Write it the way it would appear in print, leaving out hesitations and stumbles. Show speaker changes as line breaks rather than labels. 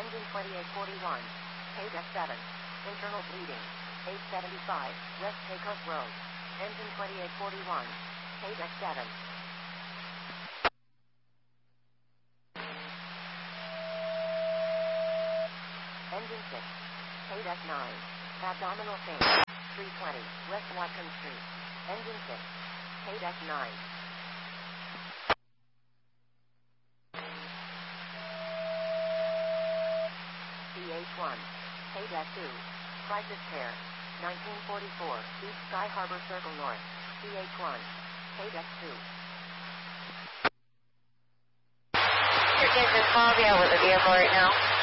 Engine 2841. KDEC 7. Internal bleeding. 875. West Pecos Road. Engine 2841. KDEC 7. Engine 6. KDEC 9. Abdominal pain. 320. West Watkins Street. Engine 6. KDEC 9. CH1. KDEC 2. Crisis Care. 1944. East Sky Harbor Circle North. CH1. KDEC 2.
You're getting 12, yeah, with the vehicle right now.